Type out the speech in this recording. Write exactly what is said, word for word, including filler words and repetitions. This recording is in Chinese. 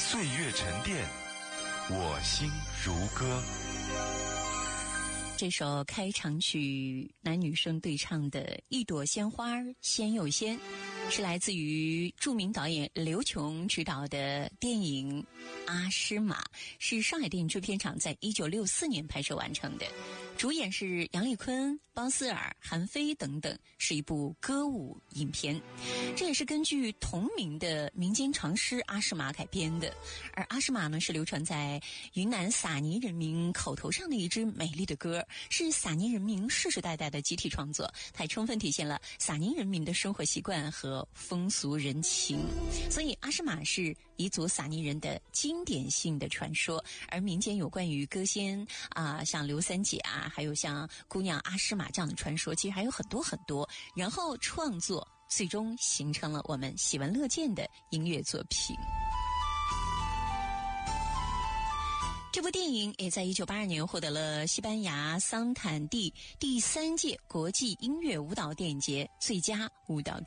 岁月沉淀，我心如歌。 这首开场曲男女生对唱的《一朵鲜花鲜又鲜》，是来自于著名导演刘琼执导的电影《阿诗玛》，是上海电影制片厂在一九六四年拍摄完成的。主演是杨丽坤、包思尔、韩非等等，是一部歌舞影片。这也是根据同名的民间长诗《阿诗玛》改编的。而《阿诗玛》呢，是流传在云南撒尼人民口头上的一支美丽的歌，是撒尼人民世世代代的集体创作，它也充分体现了撒尼人民的生活习惯和风俗人情。所以《阿诗玛》是彝族撒尼人的经典性的传说，而民间有关于歌仙啊，像刘三姐啊，还有像姑娘阿诗玛这样的传说，其实还有很多很多，然后创作最终形成了我们喜闻乐见的音乐作品。这部电影也在一九八二年获得了西班牙桑坦地第三届国际音乐舞蹈电影节最佳舞蹈